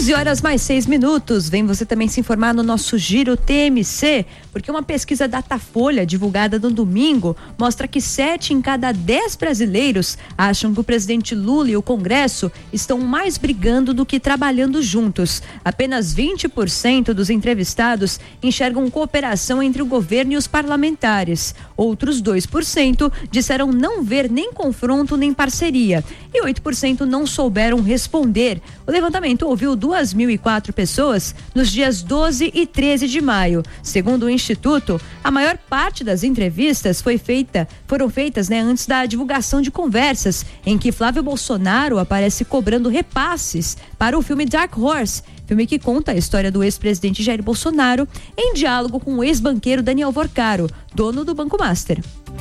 11h mais 6. Vem você também se informar no nosso Giro TMC, porque uma pesquisa Datafolha divulgada no domingo mostra que 7 em cada 10 brasileiros acham que o presidente Lula e o Congresso estão mais brigando do que trabalhando juntos. Apenas 20% dos entrevistados enxergam cooperação entre o governo e os parlamentares. Outros 2% disseram não ver nem confronto nem parceria e 8% não souberam responder. O levantamento ouviu 2.004 pessoas nos dias 12 e 13 de maio. Segundo o Instituto, a maior parte das entrevistas foram feitas antes da divulgação de conversas em que Flávio Bolsonaro aparece cobrando repasses para o filme Dark Horse, filme que conta a história do ex-presidente Jair Bolsonaro em diálogo com o ex-banqueiro Daniel Vorcaro, dono do Banco Master.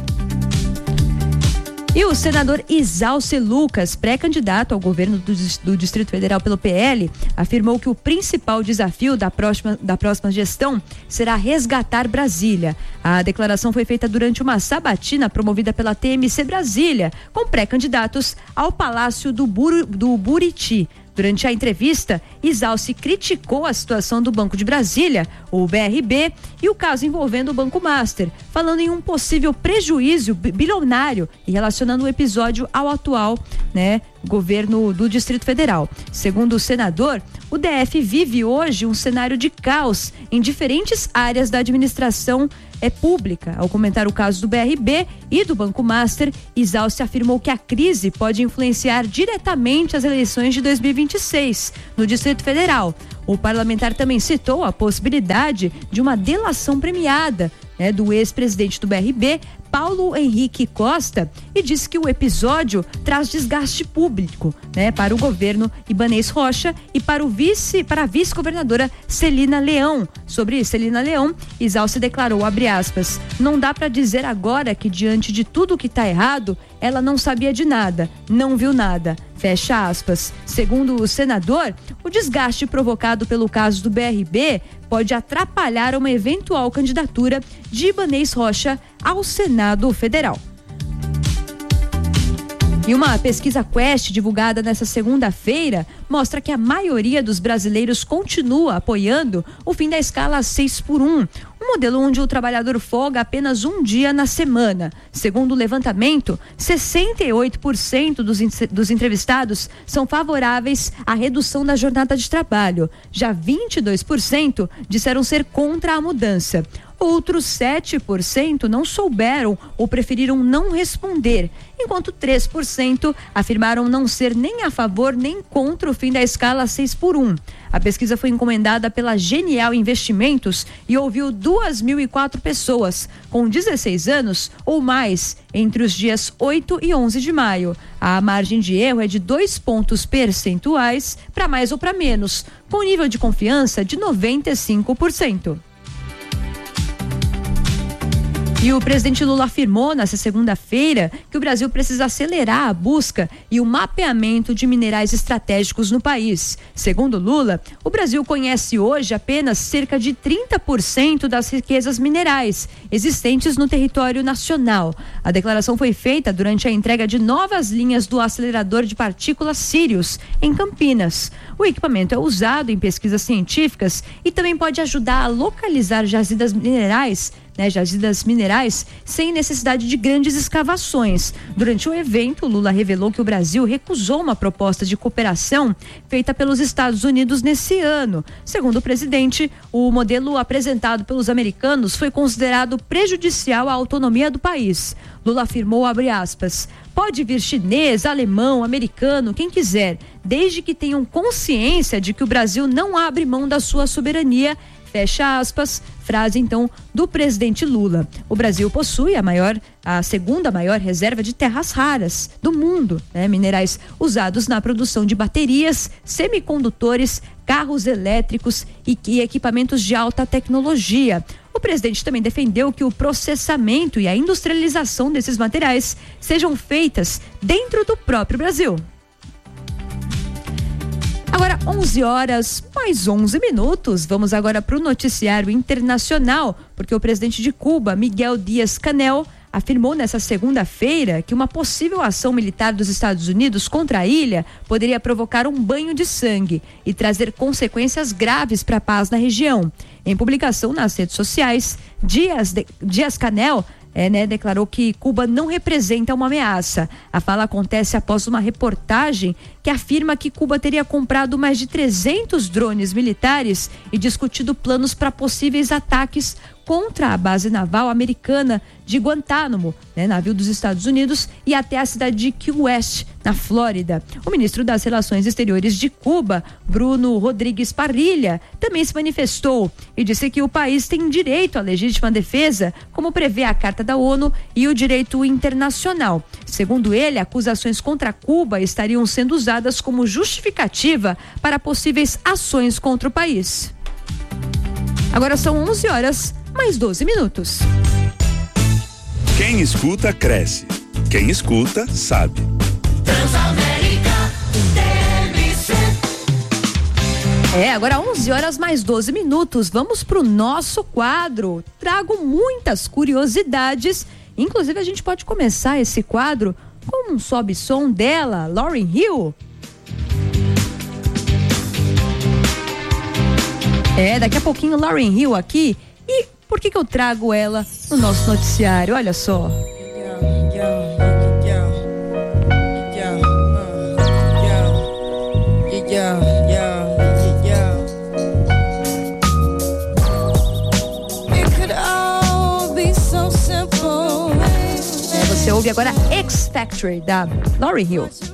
E o senador Isalci Lucas, pré-candidato ao governo do Distrito Federal pelo PL, afirmou que o principal desafio da próxima gestão será resgatar Brasília. A declaração foi feita durante uma sabatina promovida pela TMC Brasília, com pré-candidatos ao Palácio do Buriti. Durante a entrevista, Isalci criticou a situação do Banco de Brasília, o BRB, e o caso envolvendo o Banco Master, falando em um possível prejuízo bilionário e relacionando o episódio ao atual, governo do Distrito Federal. Segundo o senador, o DF vive hoje um cenário de caos em diferentes áreas da administração pública. Ao comentar o caso do BRB e do Banco Master, Isalci afirmou que a crise pode influenciar diretamente as eleições de 2026 no Distrito Federal. O parlamentar também citou a possibilidade de uma delação premiada do ex-presidente do BRB, Paulo Henrique Costa, e disse que o episódio traz desgaste público para o governo Ibanez Rocha e para a vice-governadora Celina Leão. Sobre Celina Leão, Isalci declarou, abre aspas, não dá para dizer agora que diante de tudo que está errado, ela não sabia de nada, não viu nada. Fecha aspas. Segundo o senador, o desgaste provocado pelo caso do BRB pode atrapalhar uma eventual candidatura de Ibanez Rocha ao Senado Federal. E uma pesquisa Quest divulgada nesta segunda-feira mostra que a maioria dos brasileiros continua apoiando o fim da escala 6x1, um modelo onde o trabalhador folga apenas um dia na semana. Segundo o levantamento, 68% dos entrevistados são favoráveis à redução da jornada de trabalho. Já 22% disseram ser contra a mudança. Outros 7% não souberam ou preferiram não responder, enquanto 3% afirmaram não ser nem a favor nem contra o fim da escala 6x1. A pesquisa foi encomendada pela Genial Investimentos e ouviu 2.004 pessoas com 16 anos ou mais entre os dias 8 e 11 de maio. A margem de erro é de 2 pontos percentuais para mais ou para menos, com nível de confiança de 95%. E o presidente Lula afirmou nesta segunda-feira que o Brasil precisa acelerar a busca e o mapeamento de minerais estratégicos no país. Segundo Lula, o Brasil conhece hoje apenas cerca de 30% das riquezas minerais existentes no território nacional. A declaração foi feita durante a entrega de novas linhas do acelerador de partículas Sirius, em Campinas. O equipamento é usado em pesquisas científicas e também pode ajudar a localizar jazidas minerais sem necessidade de grandes escavações. Durante o evento, Lula revelou que o Brasil recusou uma proposta de cooperação feita pelos Estados Unidos nesse ano. Segundo o presidente, o modelo apresentado pelos americanos foi considerado prejudicial à autonomia do país. Lula afirmou, abre aspas, pode vir chinês, alemão, americano, quem quiser, desde que tenham consciência de que o Brasil não abre mão da sua soberania. Fecha aspas, frase então do presidente Lula. O Brasil possui a segunda maior reserva de terras raras do mundo, minerais usados na produção de baterias, semicondutores, carros elétricos e equipamentos de alta tecnologia. O presidente também defendeu que o processamento e a industrialização desses materiais sejam feitas dentro do próprio Brasil. Agora 11h mais 11. Vamos agora para o noticiário internacional, porque o presidente de Cuba, Miguel Díaz-Canel, afirmou nessa segunda-feira que uma possível ação militar dos Estados Unidos contra a ilha poderia provocar um banho de sangue e trazer consequências graves para a paz na região. Em publicação nas redes sociais, Díaz-Canel declarou que Cuba não representa uma ameaça. A fala acontece após uma reportagem que afirma que Cuba teria comprado mais de 300 drones militares e discutido planos para possíveis ataques contra a base naval americana de Guantánamo, navio dos Estados Unidos, e até a cidade de Key West, na Flórida. O ministro das Relações Exteriores de Cuba, Bruno Rodrigues Parrilha, também se manifestou e disse que o país tem direito à legítima defesa, como prevê a Carta da ONU e o direito internacional. Segundo ele, acusações contra Cuba estariam sendo usadas como justificativa para possíveis ações contra o país. Agora são 11 horas, mais 12 minutos. Quem escuta, cresce. Quem escuta, sabe. Transamérica TMC. Agora 11 horas mais 12 minutos. Vamos pro nosso quadro. Trago muitas curiosidades. Inclusive, a gente pode começar esse quadro com um sobe-som dela, Lauryn Hill. Daqui a pouquinho Lauryn Hill aqui. E por que eu trago ela no nosso noticiário? Olha só. Você ouve agora X Factor da Lauryn Hill.